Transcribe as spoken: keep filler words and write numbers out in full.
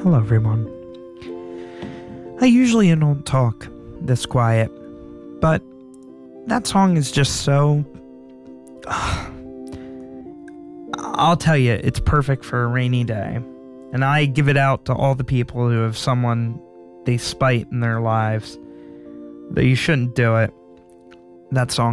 Hello, everyone. I usually don't talk this quiet, but that song is just so... I'll tell you, it's perfect for a rainy day. And I give it out to all the people who have someone they spite in their lives. That you shouldn't do it. That song